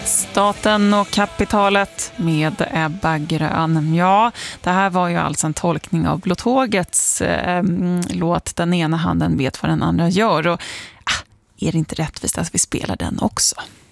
Staten och kapitalet med Ebba Grön. Ja, det här var ju alltså en tolkning av Blå Tågets låt Den ena handen vet vad den andra gör. Och är det inte rättvist att vi spelar den också?